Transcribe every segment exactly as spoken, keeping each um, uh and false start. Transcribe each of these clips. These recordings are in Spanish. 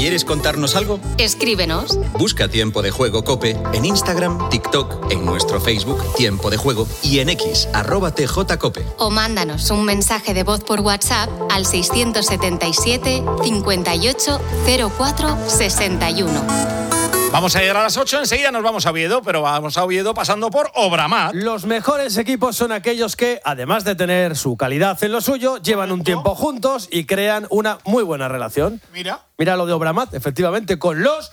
¿Quieres contarnos algo? Escríbenos. Busca Tiempo de Juego COPE en Instagram, TikTok, en nuestro Facebook Tiempo de Juego y en X, arroba tjcope. O mándanos un mensaje de voz por WhatsApp al seiscientos setenta y siete, cincuenta y ocho, cero cuatro, sesenta y uno. Vamos a llegar a las ocho, enseguida nos vamos a Oviedo, pero vamos a Oviedo pasando por Obramat. Los mejores equipos son aquellos que, además de tener su calidad en lo suyo, llevan un tiempo juntos y crean una muy buena relación. Mira. Mira lo de Obramat, efectivamente, con los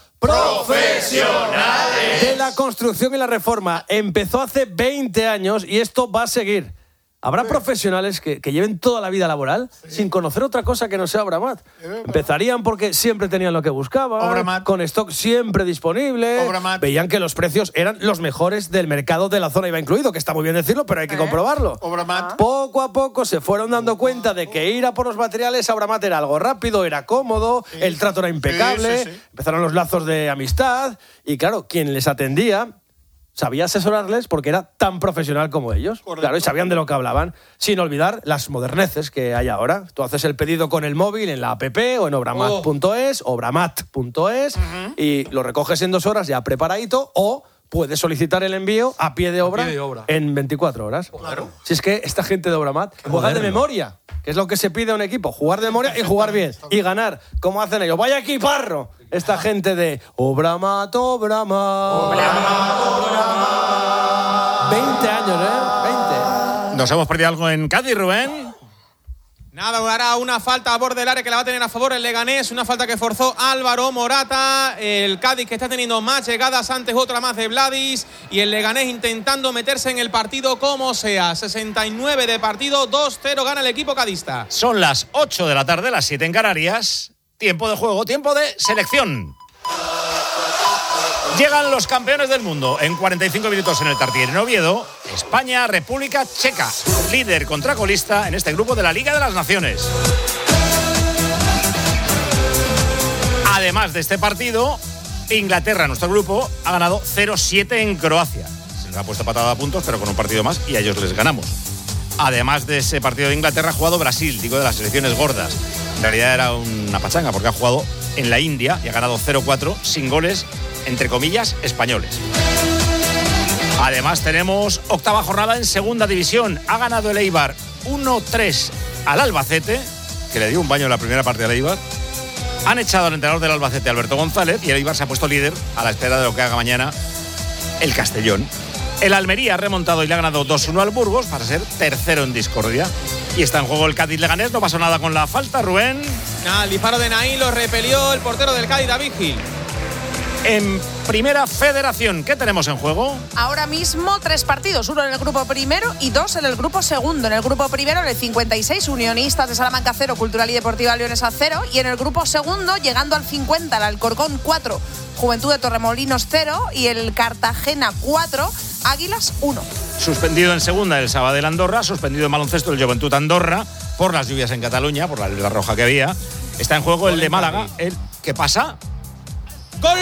profesionales de la construcción y la reforma. Empezó hace veinte años y esto va a seguir. Habrá profesionales que, que lleven toda la vida laboral sí. sin conocer otra cosa que no sea Obramat. Empezarían porque siempre tenían lo que buscaban, Obramat. Con stock siempre disponible, Obramat. Veían que los precios eran los mejores del mercado de la zona, iba incluido, que está muy bien decirlo, pero hay que ¿Eh? comprobarlo. Obramat. Poco a poco se fueron dando cuenta de que ir a por los materiales a Obramat era algo rápido, era cómodo, sí. el trato era impecable, sí, sí, sí. empezaron los lazos de amistad y claro, quien les atendía sabía asesorarles porque era tan profesional como ellos. Correcto. Claro, y sabían de lo que hablaban. Sin olvidar las moderneces que hay ahora. Tú haces el pedido con el móvil en la app o en obramat punto es, oh. obramat punto es, uh-huh. y lo recoges en dos horas ya preparadito o puedes solicitar el envío a pie de obra, pie de obra. en veinticuatro horas. Claro. Si es que esta gente de Obramat juega de memoria, que es lo que se pide a un equipo, jugar de memoria y jugar bien y ganar, como hacen ellos. ¡Vaya equiparro! Esta gente de Obramat, Obramat. Obramat, Obramat. veinte años, ¿eh? veinte. ¿Nos hemos perdido algo en Cádiz, Rubén? Nada, hará una falta a borde del área que la va a tener a favor el Leganés, una falta que forzó Álvaro Morata, el Cádiz que está teniendo más llegadas, antes otra más de Vladis, y el Leganés intentando meterse en el partido como sea. sesenta y nueve de partido, dos cero gana el equipo cadista. Son las ocho de la tarde, las siete en Canarias, tiempo de juego, tiempo de selección. Llegan los campeones del mundo en cuarenta y cinco minutos en el Tartiere en Oviedo. España, República Checa, líder contra colista en este grupo de la Liga de las Naciones. Además de este partido, Inglaterra, nuestro grupo, ha ganado cero siete en Croacia. Se nos ha puesto patada a puntos, pero con un partido más y a ellos les ganamos. Además de ese partido de Inglaterra, ha jugado Brasil, digo de las selecciones gordas. En realidad era una pachanga porque ha jugado en la India y ha ganado cero cuatro sin goles, entre comillas, españoles. Además tenemos octava jornada en segunda división. Ha ganado el Eibar uno tres al Albacete, que le dio un baño en la primera parte del Eibar. Han echado al entrenador del Albacete, Alberto González, y el Eibar se ha puesto líder a la espera de lo que haga mañana el Castellón. El Almería ha remontado y le ha ganado dos uno al Burgos para ser tercero en discordia. Y está en juego el Cádiz Leganés. No pasó nada con la falta, Rubén. Nada, el disparo de Naín lo repelió el portero del Cádiz, David Gil. En Primera Federación, ¿qué tenemos en juego? Ahora mismo tres partidos, uno en el grupo primero y dos en el grupo segundo. En el grupo primero, en el cincuenta y seis, Unionistas de Salamanca cero, Cultural y Deportiva Leonesa cero. Y en el grupo segundo, llegando al cincuenta, el Alcorcón cuatro, Juventud de Torremolinos cero y el Cartagena cuatro, Águilas uno. Suspendido en segunda el Sabadell Andorra, suspendido en baloncesto el Joventut Andorra por las lluvias en Cataluña, por la alerta roja que había. Está en juego el de Málaga. El, ¿Qué pasa? ¡Gol!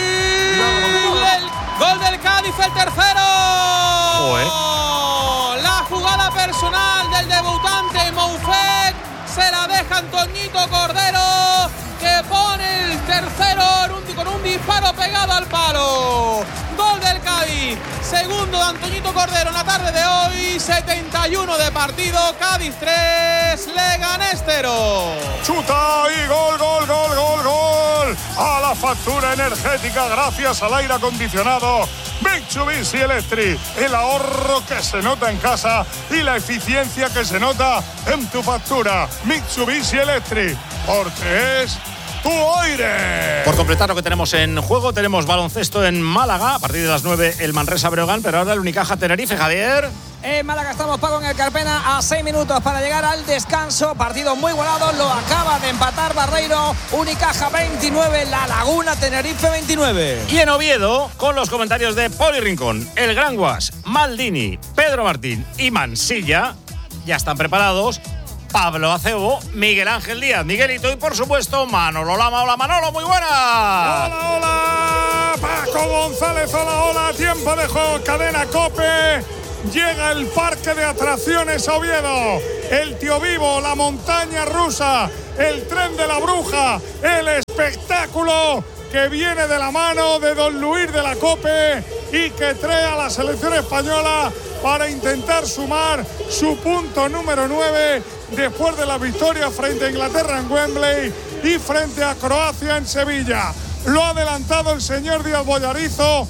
El gol del Cádiz, el tercero. Joder. La jugada personal del debutante Moufet se la deja Antoñito Cordero, que pone el tercero con un disparo pegado al palo. Gol del Cádiz, segundo de Antoñito Cordero en la tarde de hoy. setenta y uno de partido, Cádiz tres, Leganés cero. Chuta y gol, gol, gol, gol, gol. A la factura energética gracias al aire acondicionado Mitsubishi Electric. El ahorro que se nota en casa y la eficiencia que se nota en tu factura. Mitsubishi Electric, porque es tu aire. Por completar lo que tenemos en juego, tenemos baloncesto en Málaga, a partir de las nueve el Manresa Breogán, pero ahora el Unicaja Tenerife, Javier. En Málaga estamos, Paco, en el Carpena, a seis minutos para llegar al descanso. Partido muy igualado, lo acaba de empatar Barreiro. Unicaja veintinueve, La Laguna Tenerife veintinueve. Y en Oviedo, con los comentarios de Poli Rincón, el Gran Guas, Maldini, Pedro Martín y Mansilla, ya están preparados. Pablo Acebo, Miguel Ángel Díaz, Miguelito y por supuesto Manolo Lama. Hola Manolo, muy buenas. Hola, hola, Paco González, hola, hola, tiempo de juego, cadena COPE. llega el parque de atracciones a Oviedo. El Tío Vivo, la montaña rusa, el tren de la bruja, el espectáculo que viene de la mano de don Luis de la Cope y que trae a la selección española para intentar sumar su punto número nueve después de la victoria frente a Inglaterra en Wembley y frente a Croacia en Sevilla. Lo ha adelantado el señor Díaz Bollarizo.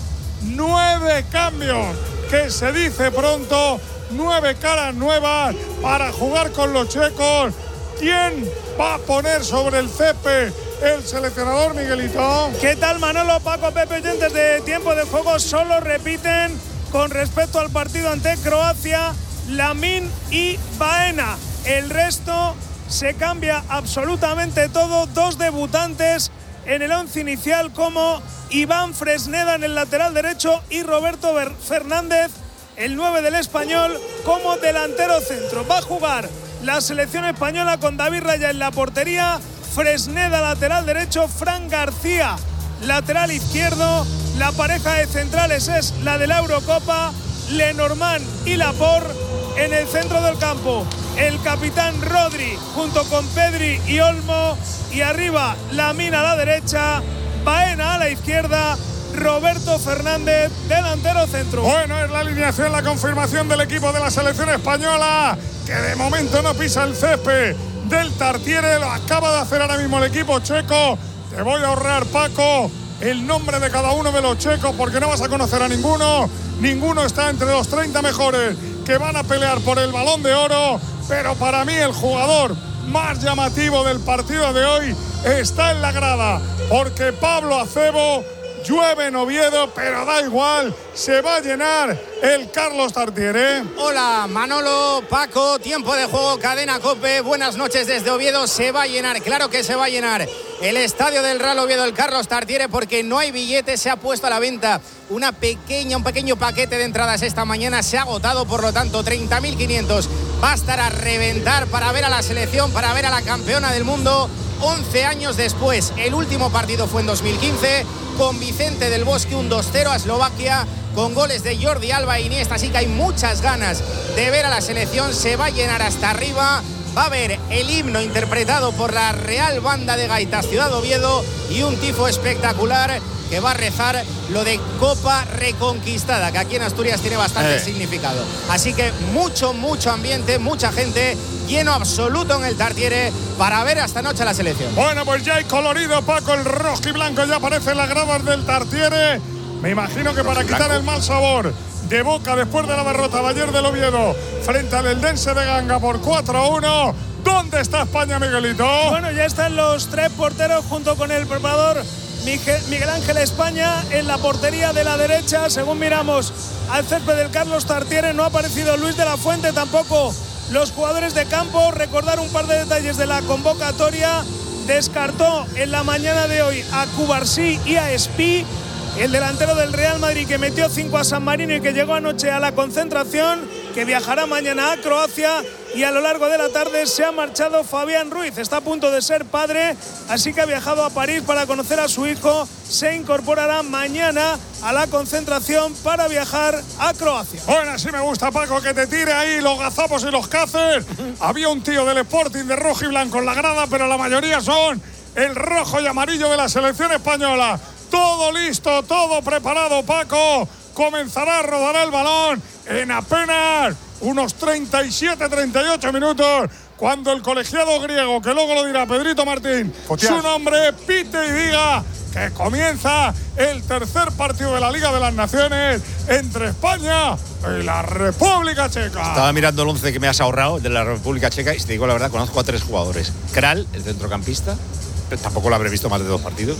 Nueve cambios, que se dice pronto, nueve caras nuevas para jugar con los checos. ¿Quién va a poner sobre el césped el seleccionador, Miguelito? ¿Qué tal, Manolo, Paco, Pepe, oyentes de Tiempo de Juego? Solo repiten con respecto al partido ante Croacia, Lamín y Baena. El resto se cambia absolutamente todo. Dos debutantes en el once inicial como Iván Fresneda en el lateral derecho y Roberto Fernández, el nueve del Español, como delantero centro. Va a jugar la selección española con David Raya en la portería, Fresneda lateral derecho, Fran García lateral izquierdo. La pareja de centrales es la de la Eurocopa, Lenormand y Laporte en el centro del campo. El capitán Rodri junto con Pedri y Olmo, y arriba Lamín a la derecha, Baena a la izquierda, Roberto Fernández delantero centro. Bueno, es la alineación, la confirmación del equipo de la selección española, que de momento no pisa el césped del Tartiere. Lo acaba de hacer ahora mismo el equipo checo. Te voy a ahorrar, Paco, el nombre de cada uno de los checos porque no vas a conocer a ninguno. Ninguno está entre los treinta mejores que van a pelear por el Balón de Oro, pero para mí el jugador más llamativo del partido de hoy está en la grada, porque Pablo Acebo llueve en Oviedo, pero da igual, se va a llenar el Carlos Tartiere. Hola Manolo, Paco, Tiempo de Juego, Cadena COPE, buenas noches desde Oviedo. Se va a llenar, claro que se va a llenar el estadio del Real Oviedo, el Carlos Tartiere, porque no hay billetes. Se ha puesto a la venta una pequeña, un pequeño paquete de entradas esta mañana, se ha agotado, por lo tanto treinta mil quinientos va a estar a reventar para ver a la selección, para ver a la campeona del mundo once años después. El último partido fue en dos mil quince con Vicente del Bosque, un dos cero a Eslovaquia, con goles de Jordi Alba e Iniesta, así que hay muchas ganas de ver a la selección. Se va a llenar hasta arriba, va a haber el himno interpretado por la Real Banda de Gaitas Ciudad Oviedo y un tifo espectacular que va a rezar lo de Copa Reconquistada, que aquí en Asturias tiene bastante eh. significado. Así que mucho, mucho ambiente, mucha gente, lleno absoluto en el Tartiere para ver esta noche a la selección. Bueno, pues ya hay colorido, Paco, el rojo y blanco ya aparece en las gradas del Tartiere. Me imagino que para quitar el mal sabor de boca después de la derrota de ayer del Oviedo frente al Eldense de Ganga por cuatro a uno. ¿Dónde está España, Miguelito? Bueno, ya están los tres porteros junto con el preparador Miguel, Miguel Ángel España en la portería de la derecha. Según miramos al césped del Carlos Tartiere, no ha aparecido Luis de la Fuente, tampoco los jugadores de campo. Recordar un par de detalles de la convocatoria. Descartó en la mañana de hoy a Cubarsí y a Espí, el delantero del Real Madrid que metió cinco a San Marino y que llegó anoche a la concentración, que viajará mañana a Croacia. Y a lo largo de la tarde se ha marchado Fabián Ruiz, está a punto de ser padre, así que ha viajado a París para conocer a su hijo. Se incorporará mañana a la concentración para viajar a Croacia. Bueno, así me gusta, Paco, que te tire ahí los gazapos y los caces. Había un tío del Sporting de rojo y blanco en la grada, pero la mayoría son el rojo y amarillo de la selección española. Todo listo, todo preparado, Paco. Comenzará a rodar el balón en apenas unos treinta y siete, treinta y ocho minutos, cuando el colegiado griego, que luego lo dirá Pedrito Martín, Potias, su nombre, pite y diga que comienza el tercer partido de la Liga de las Naciones entre España y la República Checa. Estaba mirando el once que me has ahorrado de la República Checa y, si te digo la verdad, conozco a tres jugadores. Kral, el centrocampista, pero tampoco lo habré visto más de dos partidos.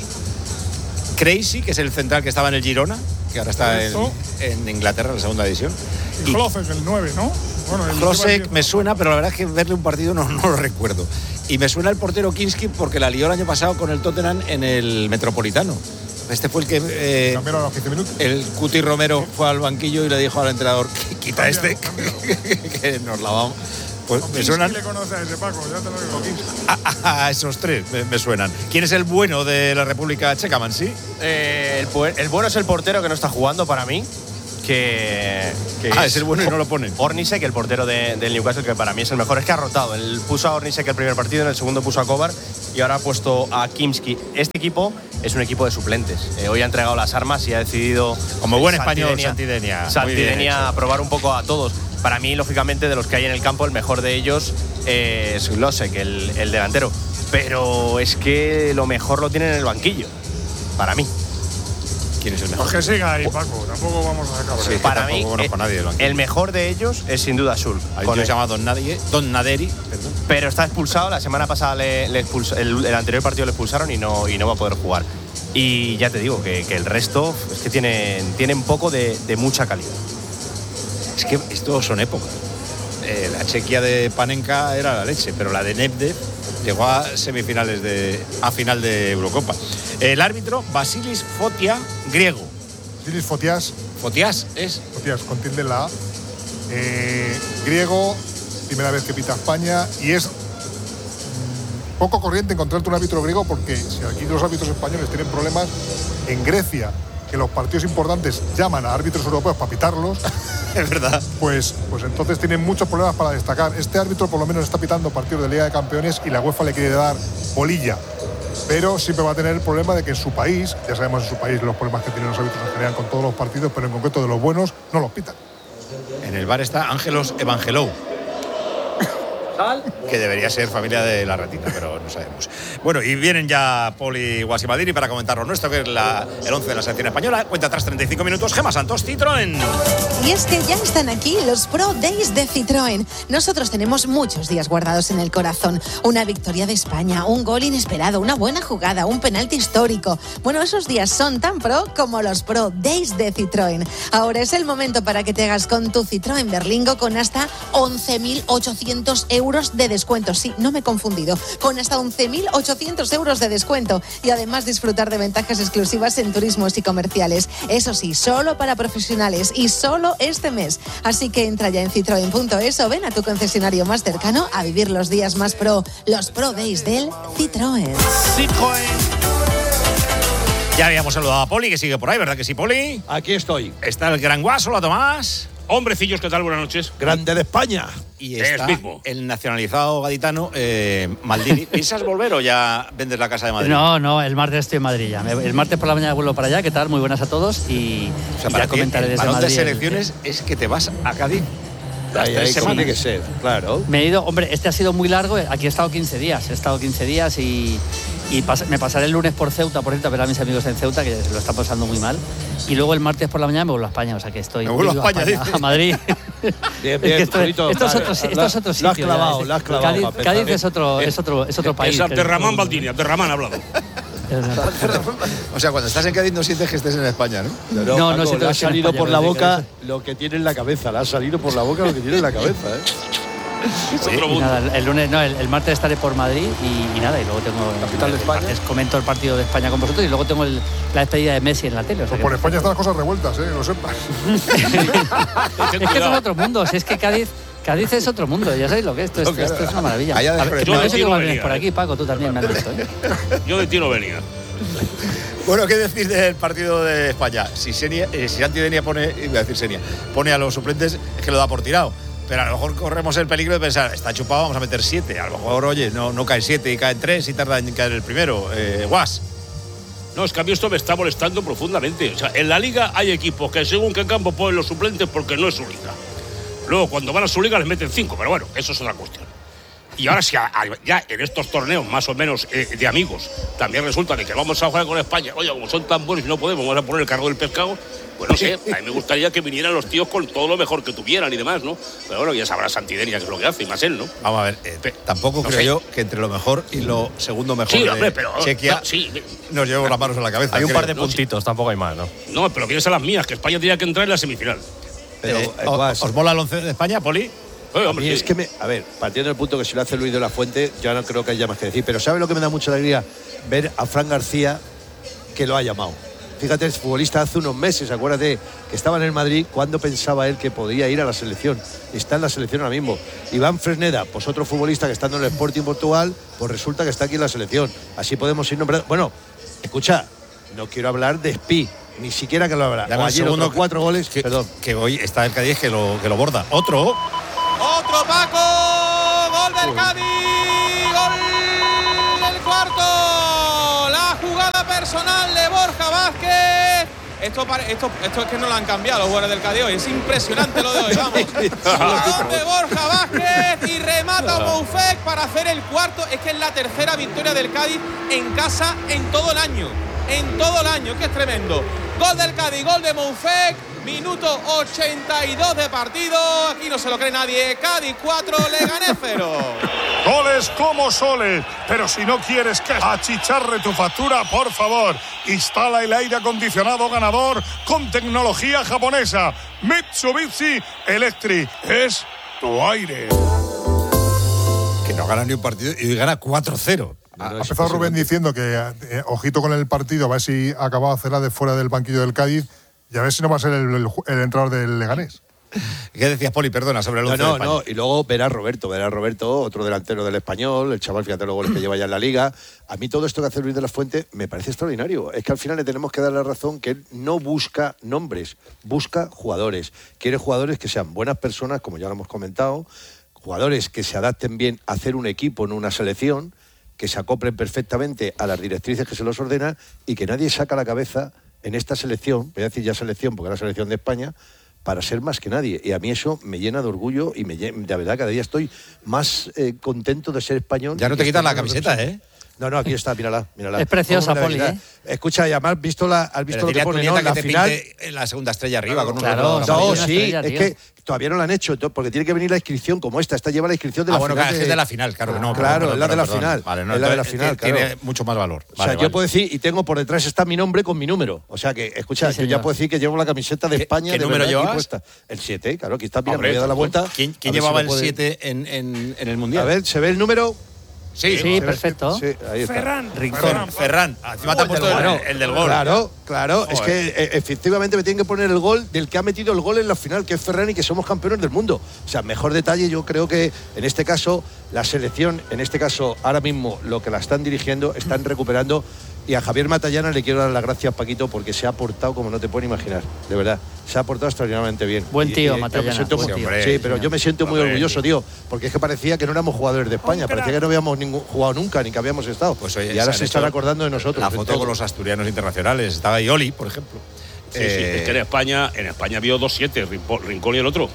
Crazy, que es el central que estaba en el Girona, que ahora está en, en Inglaterra, en la segunda división. Y Klosek, el nueve, ¿no? Bueno, Klosek me suena, pero la verdad es que verle un partido no, no lo recuerdo. Y me suena el portero Kinski porque la lió el año pasado con el Tottenham en el Metropolitano. Este fue el que eh, cambiaron a los quince minutos. El Cuti Romero fue al banquillo y le dijo al entrenador: quita cambia, este, que, que nos la vamos. Pues me suenan. ¿Quién le conoce a ese, Paco? Ya te lo digo. A, a esos tres me, me suenan. ¿Quién es el bueno de la República Checa, Mansi? Eh, el, el bueno es el portero que no está jugando para mí. que, que ah, es el bueno y no lo ponen. Ornisek, el portero de, del Newcastle, que para mí es el mejor. Es que ha rotado. Él puso a Ornisek el primer partido, en el segundo puso a Kovar y ahora ha puesto a Kimski. Este equipo es un equipo de suplentes. Eh, hoy ha entregado las armas y ha decidido, como buen español, Santidenia. Santidenia, a probar un poco a todos. Para mí, lógicamente, de los que hay en el campo, el mejor de ellos eh, es Losek, el, el delantero. Pero es que lo mejor lo tienen en el banquillo, para mí. ¿Quién es el mejor? Pues que siga ahí, Paco. Tampoco vamos a sacar. Sí, para mí, eh, nadie el mejor de ellos es sin duda Schulz. Con el llamado Don Nadie, Don Naderi, perdón. Pero está expulsado. La semana pasada le, le expulsó, el, el anterior partido le expulsaron y no, y no va a poder jugar. Y ya te digo que, que el resto es que tienen, tienen poco de, de mucha calidad. Es que estos son épocas. Eh, la Chequia de Panenka era la leche, pero la de Nedved llegó a semifinales de a final de Eurocopa. El árbitro Vasilis Fotia, griego. Vasilis Fotias. Fotias es. Fotias, con tilde en la A. Eh, griego, primera vez que pita España y es mmm, poco corriente encontrarte un árbitro griego porque si aquí los árbitros españoles tienen problemas, en Grecia, que los partidos importantes llaman a árbitros europeos para pitarlos. Es verdad. Pues, pues entonces tienen muchos problemas para destacar. Este árbitro por lo menos está pitando partidos de Liga de Campeones y la UEFA le quiere dar bolilla. Pero siempre va a tener el problema de que en su país, ya sabemos en su país los problemas que tienen los árbitros en general con todos los partidos, pero en concreto de los buenos, no los pitan. En el bar está Ángelos Evangelou, que debería ser familia de la ratita, pero no sabemos. Bueno, y vienen ya Poli Guasimadini para comentar lo nuestro, que es la, el once de la selección española. Cuenta atrás treinta y cinco minutos. Gemma Santos, Citroën. Y es que ya están aquí los Pro Days de Citroën. Nosotros tenemos muchos días guardados en el corazón. Una victoria de España, un gol inesperado, una buena jugada, un penalti histórico. Bueno, esos días son tan pro como los Pro Days de Citroën. Ahora es el momento para que te hagas con tu Citroën Berlingo con hasta once mil ochocientos euros de descuento. Sí, no me he confundido. Con hasta once mil ochocientos euros de descuento. Y además disfrutar de ventajas exclusivas en turismos y comerciales. Eso sí, solo para profesionales y solo este mes. Así que entra ya en citroen punto es o ven a tu concesionario más cercano a vivir los días más pro. Los Pro Days del Citroën. Citroën. Ya habíamos saludado a Poli, que sigue por ahí, ¿verdad que sí, Poli? Aquí estoy. Está el gran Guaso, la Tomás. Hombrecillos, ¿qué tal? Buenas noches. Grande de España. Y está el nacionalizado gaditano eh, Maldini. ¿Piensas volver o ya vendes la casa de Madrid? No, no, el martes estoy en Madrid ya. El martes por la mañana vuelvo para allá. ¿Qué tal? Muy buenas a todos. Y, o sea, y para ya comentaré el desde balón Madrid. de selecciones el... es que te vas a Cádiz. Ahí, ahí tiene que ser, claro. Me he ido, hombre, este ha sido muy largo. Aquí he estado quince días. He estado quince días y, y pas, me pasaré el lunes por Ceuta, por cierto, a ver a mis amigos en Ceuta, que se lo están pasando muy mal. Y luego el martes por la mañana me vuelvo a España, o sea que estoy. Me vuelvo a España, a, España, a Madrid. Bien, bien, esto, bonito, esto, es otro, esto es otro sitio. Lo has clavado, lo has clavado. Cádiz, Cádiz es otro, es otro, es otro país. Es Abderramán Baldini, Abderramán ha hablado. O sea, cuando estás en Cádiz no sientes que estés en España, ¿no? No, no, no, Paco, no le ha salido por la boca lo que tiene en la cabeza. Le ha salido por la boca lo que tiene en la cabeza, ¿eh? Oye, y nada, el lunes, no, el, el martes estaré por Madrid y, y nada, y luego tengo capital de España. Les comento el partido de España con vosotros y luego tengo el, la despedida de Messi en la tele. O sea pues por España están las cosas revueltas, ¿eh? Lo sepas. Es que son otros mundos, es que Cádiz. Cádiz es otro mundo, ya sabéis lo que es, esto, esto, esto es una maravilla. A ver, yo no sé cómo venía, por aquí, Paco, tú también me has visto, ¿eh? Yo de ti no venía. Bueno, ¿qué decir del partido de España? Si Senia, eh, si Santidenia pone, iba a decir Senia, pone a los suplentes, es que lo da por tirado. Pero a lo mejor corremos el peligro de pensar, está chupado, vamos a meter siete. A lo mejor, oye, no, no cae siete y caen tres y tarda en caer el primero. Eh, Guas. No, es que a mí esto me está molestando profundamente. O sea, en la Liga hay equipos que según qué campo ponen los suplentes porque no es su liga. Luego, cuando van a su liga, les meten cinco, pero bueno, eso es otra cuestión. Y ahora, si a, a, ya en estos torneos más o menos eh, de amigos, también resulta de que vamos a jugar con España, oye, como son tan buenos y no podemos, vamos a poner el cargo del pescado, pues no sé, a mí me gustaría que vinieran los tíos con todo lo mejor que tuvieran y demás, ¿no? Pero bueno, ya sabrá Santidenia qué es lo que hace, y más él, ¿no? Vamos a ver, eh, Pe- tampoco no creo sé. yo que entre lo mejor y lo segundo mejor sí, de hombre, pero, Chequia no, sí, nos llevamos las manos a la cabeza. Hay un creo. par de no, puntitos, sí. Tampoco hay más, ¿no? No, pero piensa las mías, que España tenía que entrar en la semifinal. Pero, eh, ¿os, ¿Os mola el once de España, Poli? Eh, hombre, y sí. es que, me, a ver, partiendo del punto que si lo hace Luis de la Fuente, ya no creo que haya más que decir. Pero ¿sabe lo que me da mucha alegría? Ver a Fran García, que lo ha llamado. Fíjate, es futbolista hace unos meses, acuérdate, que estaba en el Madrid cuando pensaba él que podía ir a la selección. Está en la selección ahora mismo. Iván Fresneda, pues otro futbolista que estando en el Sporting Portugal, pues resulta que está aquí en la selección. Así podemos ir nombrando. Bueno, escucha, no quiero hablar de Espí. ni siquiera que lo habrá. Dame O un ayer segundo otros cuatro goles, que, perdón. que hoy está el Cádiz que lo, que lo borda. Otro. Otro Paco, gol del Cádiz, gol del cuarto. La jugada personal de Borja Vázquez. Esto, esto, esto es que no lo han cambiado los jugadores del Cádiz hoy. Es impresionante lo de hoy, vamos. Gol de Borja Vázquez y remata Moufek para hacer el cuarto. Es que es la tercera victoria del Cádiz en casa en todo el año. En todo el año, que es tremendo. Gol del Cádiz, gol de Moufek. Minuto ochenta y dos de partido. Aquí no se lo cree nadie. Cádiz cuatro, Leganés cero. Goles como soles. Pero si no quieres que achicharre tu factura, por favor, instala el aire acondicionado ganador con tecnología japonesa. Mitsubishi Electric. Es tu aire. Que no gana ni un partido y hoy gana cuatro cero. Ha empezado Rubén diciendo que eh, ojito con el partido, a ver si acababa Celades fuera del banquillo del Cádiz y a ver si no va a ser el, el, el entrenador del Leganés. ¿Qué decías, Poli? Perdona, sobre el once No, de no, España. no. Y luego verá a Roberto, verá a Roberto, otro delantero del Español, el chaval, fíjate los goles que lleva ya en la Liga. A mí todo esto que hace Luis de la Fuente me parece extraordinario. Es que al final le tenemos que dar la razón que él no busca nombres, busca jugadores. Quiere jugadores que sean buenas personas, como ya lo hemos comentado, jugadores que se adapten bien a hacer un equipo en una selección, que se acoplen perfectamente a las directrices que se los ordenan y que nadie saca la cabeza en esta selección, voy a decir ya selección porque es la selección de España, para ser más que nadie. Y a mí eso me llena de orgullo y me llena, de verdad cada día estoy más eh, contento de ser español. Ya no te quitas la camiseta, ¿eh? No, no, aquí está, mírala, mírala. Es preciosa, Vamos, Poli, verdad. ¿eh? Escucha, y además, visto la, ¿has visto Pero lo que diría pone, tu no? nieta La que te final. pinte en la segunda estrella arriba con un claro, reloj. No, Una sí, estrella, es tío. que todavía no la han hecho, porque tiene que venir la inscripción como esta. Esta lleva la inscripción de Ah, la bueno, final. claro, es de la final, claro que no. Claro, perdón, es la de perdón, la perdón. final. Vale, no, es la de la entonces, final, tiene claro. mucho más valor. O sea, Vale, yo vale. puedo decir, y tengo por detrás está mi nombre con mi número. O sea que, escucha, Sí, yo ya señor. puedo decir que llevo la camiseta de ¿Qué- España. qué de número verdad, aquí llevas? puesta. El siete, claro, aquí está, mira, Hombre, me voy a dar la vuelta. ¿Quién, quién A ver llevaba si el lo puede- siete en, en, en el Mundial? A ver, ¿se ve el número? Sí, Sí, se ve. perfecto. Sí, ahí está. Ferran. Ferran. Ferran. Encima te ha Oh, puesto el el, del gol. el del gol. Claro, claro. Joder. Es que eh, efectivamente me tienen que poner el gol del que ha metido el gol en la final, que es Ferran, y que somos campeones del mundo. O sea, mejor detalle, yo creo que en este caso, la selección, en este caso, ahora mismo, lo que la están dirigiendo, están recuperando. Y a Javier Matallana le quiero dar las gracias, Paquito, porque se ha portado como no te puedes imaginar. De verdad, se ha portado extraordinariamente bien. Buen Y- tío, y yo me Matallana, siento buen muy- tío. Hombre, Sí, pero yo me siento muy hombre. orgulloso, tío, porque es que parecía que no éramos jugadores de España, Un crack. parecía que no habíamos ningún, jugado nunca, ni que habíamos estado. Pues oye, y ahora se se han están hecho acordando de nosotros. La de foto todo. con los asturianos internacionales. Estaba ahí Oli, por ejemplo. Sí, sí, Eh, es que en España, en España vio dos siete, Rincón y el otro.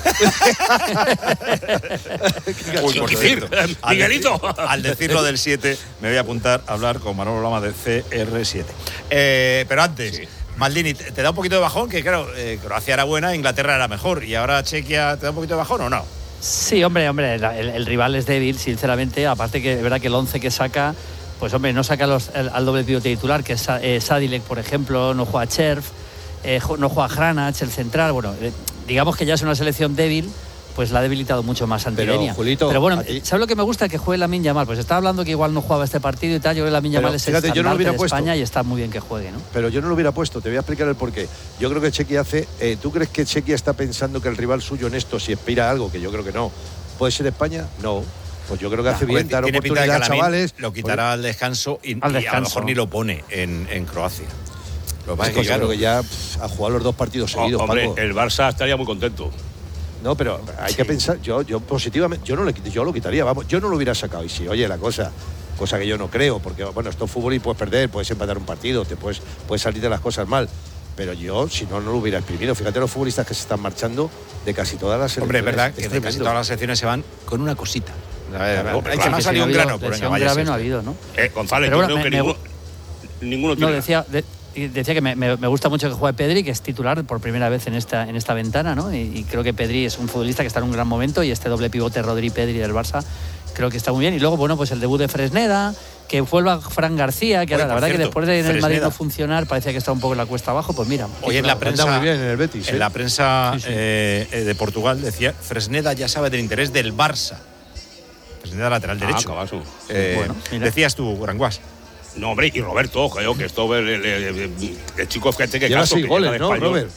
Uy, por cierto, al Miguelito. decir- Al decir lo del siete, me voy a apuntar a hablar con Manolo Lama de C R siete. Eh, pero antes, Sí. Maldini, ¿te te da un poquito de bajón? Que claro, eh, Croacia era buena, Inglaterra era mejor. ¿Y ahora Chequia te da un poquito de bajón o no? Sí, hombre, hombre, el, el rival es débil, sinceramente. Aparte que es verdad que el once que saca, pues hombre, no saca los, el, al doble pivote titular, que es Sa- eh, Sadilek, por ejemplo, no juega Cherf, eh, jo- no juega Hranach, el central. Bueno, eh, digamos que ya es una selección débil, pues la ha debilitado mucho más ante Pero, Kenia. Julito, Pero bueno, a ti- ¿sabes lo que me gusta? Que juegue Lamine Yamal. Pues estaba hablando que igual no jugaba este partido y tal. Yo creo que Lamine Pero, Yamal es el fíjate, yo no lo estandarte hubiera de puesto. España y está muy bien que juegue, ¿no? Pero yo no lo hubiera puesto, te voy a explicar el porqué. Yo creo que Chequia hace. Eh, ¿Tú crees que Chequia está pensando que el rival suyo en esto, si aspira a algo, que yo creo que no, puede ser España? No. Pues yo creo que hace Hombre, bien, dar tiene pinta de que oportunidad a Lamine chavales. Lo quitará al descanso y, Al y a lo descanso. mejor ni lo pone en, en Croacia. Lo que pasa Pues es que, yo creo claro, que ya pff, ha jugado los dos partidos Oh, seguidos, hombre, Paco. el Barça estaría muy contento. No, pero hay que pensar, yo, yo positivamente, yo no le quit- yo lo quitaría, vamos, yo no lo hubiera sacado. Y si oye la cosa, cosa que yo no creo, porque bueno, esto es fútbol y puedes perder, puedes empatar un partido, te puedes, puedes salir de las cosas mal. Pero yo, si no, no lo hubiera exprimido. Fíjate los futbolistas que se están marchando de casi todas las hombre, es selecciones. verdad que de casi tremendo. todas las secciones se van con una cosita. A ver, Claro, hay claro, que no ha que si salido no un ha habido grano, pero venga, lesión vaya. grave no ha este. habido, ¿no? Eh, González, Pero yo bueno, creo que me- ninguno, ninguno No, tiene nada. decía, de- y decía que me, me- me gusta mucho que juegue Pedri, que es titular por primera vez en esta, en esta ventana, ¿no? Y, y creo que Pedri es un futbolista que está en un gran momento y este doble pivote Rodri-Pedri del Barça creo que está muy bien. Y luego, bueno, pues el debut de Fresneda, que vuelva Fran García, que Oye, ahora, la por verdad que cierto, después de en el Madrid Fresneda. no funcionar, parecía que está un poco en la cuesta abajo, pues mira. Hoy en la titular. prensa, Anda muy bien en el Betis, en ¿eh? la prensa Sí, sí. eh, eh, de Portugal decía Fresneda ya sabe del interés del Barça. Fresneda lateral Ah, derecho. cabazo. Eh, Bueno, mira. decías tú, Granguas. No, hombre, y Roberto, creo que esto, el, el- el- el chico que te que Lleva caso, seis que goles, llega de ¿no, español. Robert?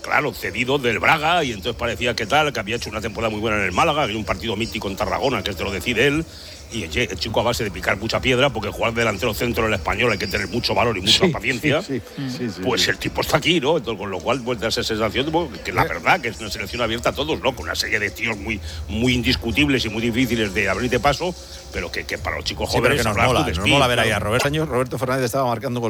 claro, cedido del Braga, y entonces parecía que tal, que había hecho una temporada muy buena en el Málaga, que hay un partido mítico en Tarragona, que te lo decide él. Y el chico a base de picar mucha piedra, porque jugar delantero centro en el Español hay que tener mucho valor y mucha Sí, paciencia. sí, sí, sí, sí, pues sí. el tipo está aquí, ¿no? Entonces, con lo cual, pues da esa sensación de que la verdad que es una selección abierta a todos, ¿no? Con una serie de tíos muy, muy indiscutibles y muy difíciles de abrirte paso, pero que, que para los chicos Sí, pero jóvenes que nos hablar mola, tú de nos Speed, mola ver ahí claro. a Roberto. Roberto Fernández estaba marcando gol